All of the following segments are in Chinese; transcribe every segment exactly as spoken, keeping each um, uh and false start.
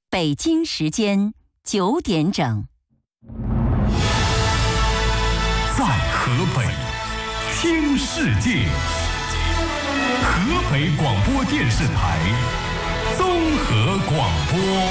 北京时间九点整。 在河北听世界，河北广播电视台综合广播。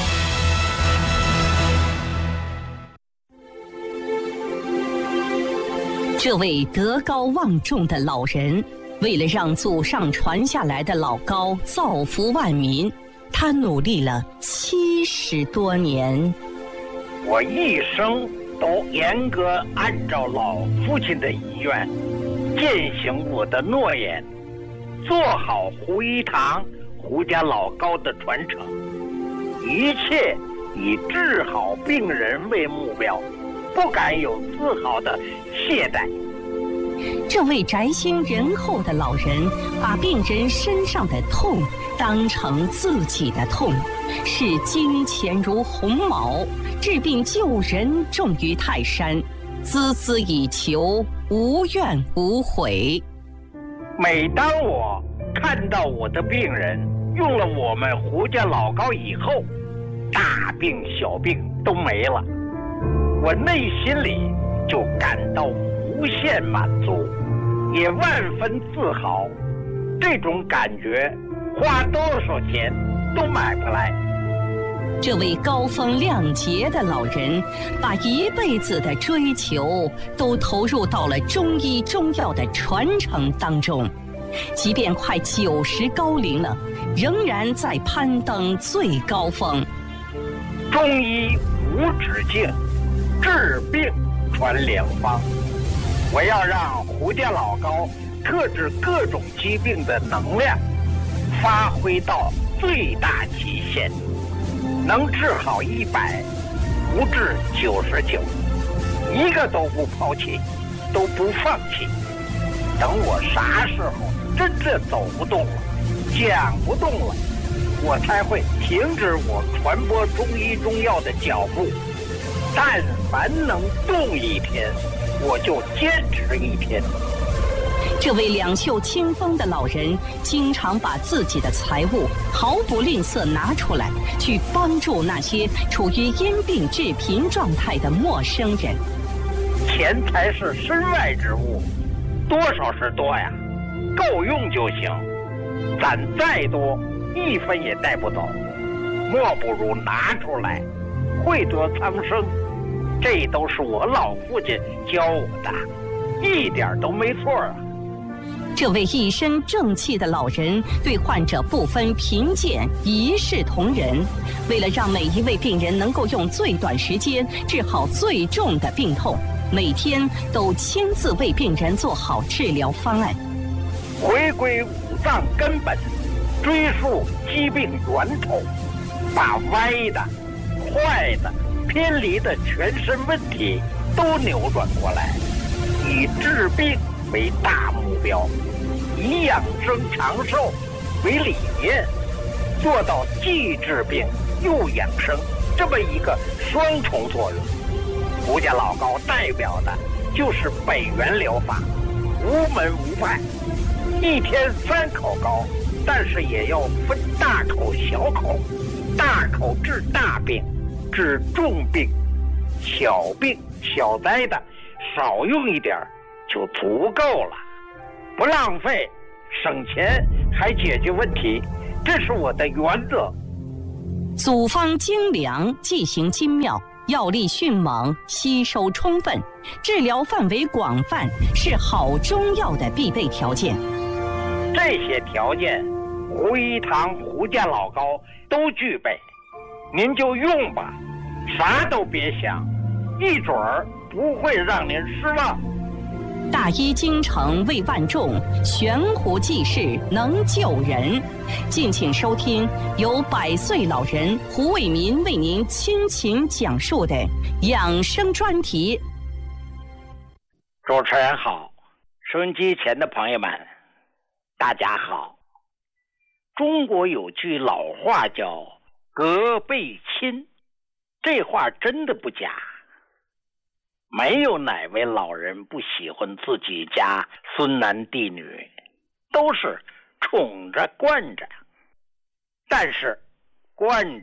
这位德高望重的老人，为了让祖上传下来的老高造福万民，他努力了七十多年。 我一生都严格按照老父亲的遗愿，践行我的诺言，做好胡一堂、胡家老高的传承，一切以治好病人为目标，不敢有丝毫的懈怠。 这位宅心仁厚的老人，把病人身上的痛当成自己的痛，视金钱如鸿毛，治病救人重于泰山，孜孜以求，无怨无悔。 每当我看到我的病人用了我们胡家老高以后，大病小病都没了，我内心里就感到无限满足，也万分自豪。这种感觉花多少钱都买不来。 这位高风亮节的老人，把一辈子的追求都投入到了中医中药的传承当中，即便快九十高龄了，仍然在攀登最高峰。 中医无止境，治病传良方。我要让胡家老高克制各种疾病的能量发挥到最大极限，能治好一百，不治九十九，一个都不抛弃，都不放弃。等我啥时候真正走不动了，讲不动了，我才会停止我传播中医中药的脚步。但凡能动一天，我就坚持一天。 这位两袖清风的老人，经常把自己的财物毫不吝啬拿出来，去帮助那些处于因病致贫状态的陌生人。 钱财是身外之物，多少是多呀，够用就行。攒再多，一分也带不走，莫不如拿出来，惠泽苍生。这都是我老父亲教我的，一点都没错啊。 这位一身正气的老人，对患者不分贫贱，一视同仁。为了让每一位病人能够用最短时间治好最重的病痛，每天都亲自为病人做好治疗方案。 回归五脏根本，追溯疾病源头，把歪的、坏的、偏离的全身问题都扭转过来，以治病为大目标，以养生长寿为理念，做到既治病又养生这么一个双重作用。胡家老高代表的就是北元疗法，无门无派，一天三口高，但是也要分大口小口，大口治大病，治重病，小病小灾的少用一点就足够了，不浪费，省钱还解决问题，这是我的原则。 组方精良，剂型精妙，药力迅猛，吸收充分，治疗范围广泛，是好中药的必备条件。 这些条件，胡一堂、胡家老高都具备，您就用吧，啥都别想，一准儿不会让您失望。 大医精诚为万众，悬壶济世能救人。敬请收听由百岁老人胡卫民为您倾情讲述的养生专题。 主持人好，收音机前的朋友们，大家好。中国有句老话叫隔辈亲，这话真的不假。没有哪位老人不喜欢自己家孙男弟女，都是宠着惯着。但是惯着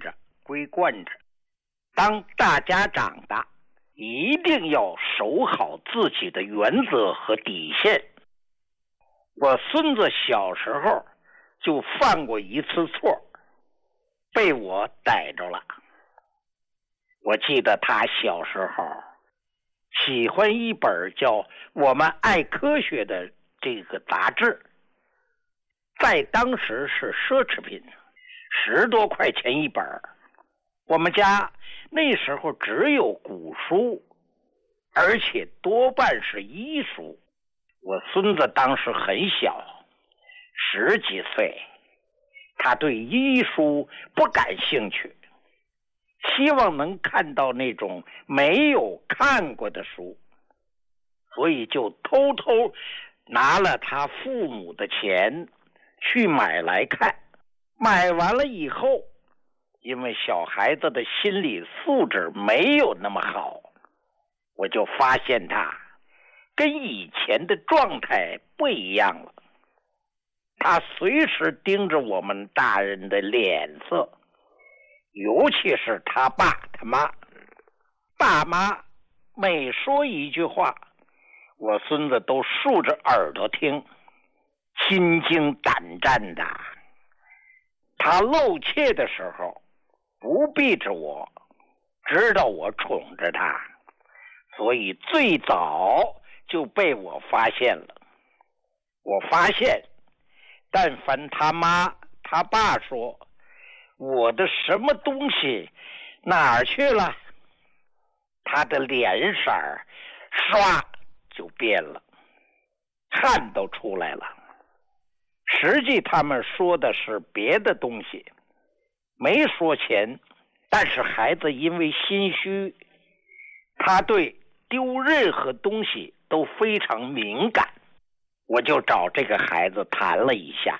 规贯着。当大家长大，一定要守好自己的原则和底线。我孙子小时候就犯过一次错，被我逮着了。我记得他小时候喜欢一本叫《我们爱科学》的这个杂志，在当时是奢侈品，十多块钱一本。我们家那时候只有古书，而且多半是医书。我孙子当时很小，十几岁，他对医书不感兴趣，希望能看到那种没有看过的书，所以就偷偷拿了他父母的钱去买来看。买完了以后，因为小孩子的心理素质没有那么好，我就发现他跟以前的状态不一样了。他随时盯着我们大人的脸色，尤其是他爸他妈。爸妈每说一句话，我孙子都竖着耳朵听，心惊胆战的。他露怯的时候不避着我，知道我宠着他，所以最早就被我发现了。我发现但凡他妈他爸说我的什么东西哪儿去了，他的脸色唰就变了，汗都出来了。实际他们说的是别的东西，没说钱，但是孩子因为心虚，他对丢任何东西都非常敏感。我就找这个孩子谈了一下，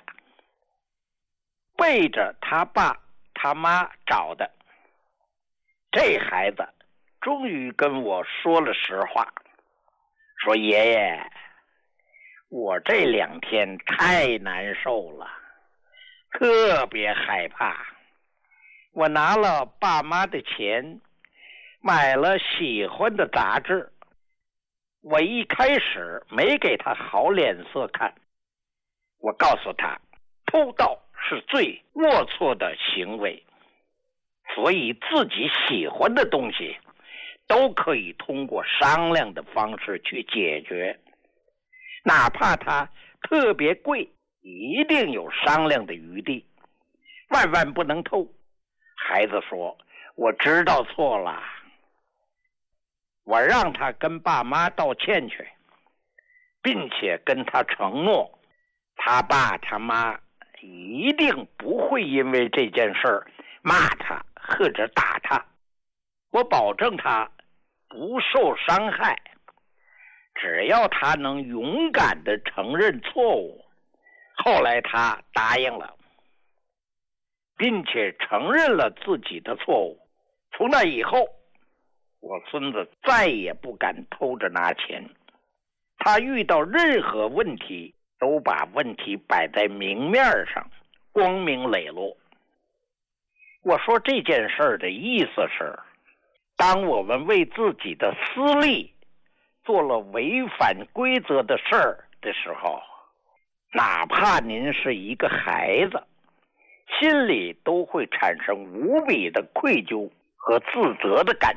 背着他爸他妈找的。这孩子终于跟我说了实话，说爷爷，我这两天太难受了，特别害怕。我拿了爸妈的钱，买了喜欢的杂志。我一开始没给他好脸色看，我告诉他，偷盗是最龌龊的行为，所以自己喜欢的东西都可以通过商量的方式去解决，哪怕它特别贵，一定有商量的余地，万万不能偷。孩子说，我知道错了。我让他跟爸妈道歉去，并且跟他承诺，他爸他妈一定不会因为这件事骂他或者打他。我保证他不受伤害，只要他能勇敢地承认错误。后来他答应了，并且承认了自己的错误。从那以后，我孙子再也不敢偷着拿钱，他遇到任何问题都把问题摆在明面上，光明磊落。我说这件事的意思是，当我们为自己的私利做了违反规则的事儿的时候，哪怕您是一个孩子，心里都会产生无比的愧疚和自责的感